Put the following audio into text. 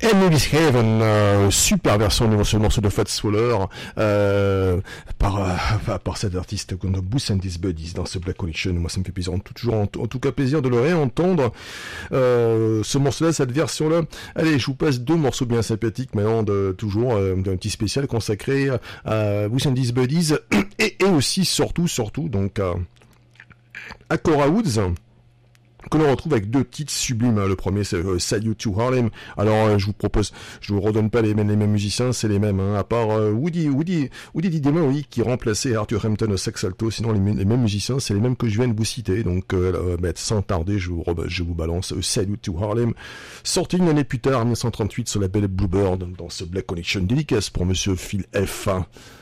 Enemy's Heaven, super version de ce morceau de Fats Waller par cet artiste de Boots and His Buddies dans ce Black Connection. Moi ça me fait plaisir, en tout cas plaisir de le réentendre, ce morceau-là, cette version-là. Allez, je vous passe deux morceaux bien sympathiques maintenant, toujours d'un petit spécial consacré à Boots and His Buddies et aussi surtout donc à Cora Woods, que l'on retrouve avec deux titres sublimes. Le premier c'est Salute to Harlem. Alors je vous redonne pas les mêmes musiciens, c'est les mêmes, à part Woody Dimery qui remplaçait Arthur Hampton au sax alto. Sinon les mêmes musiciens, c'est les mêmes que je viens de vous citer. Donc sans tarder, je vous balance Salute to Harlem, sorti une année plus tard, 1938, sur la belle Bluebird, dans ce Black Connection dédicace pour Monsieur Phil F.